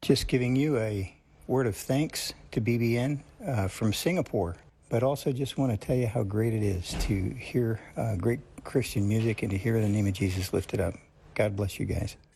Just giving you a word of thanks to BBN from Singapore, but also just want to tell you how great it is to hear great Christian music and to hear the name of Jesus lifted up. God bless you guys.